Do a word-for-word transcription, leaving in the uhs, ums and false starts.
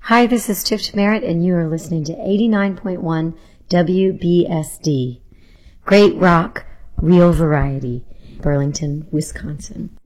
Hi, this is Tiff Merritt, and you are listening to eighty-nine point one W B S D. Great rock, real variety, Burlington, Wisconsin.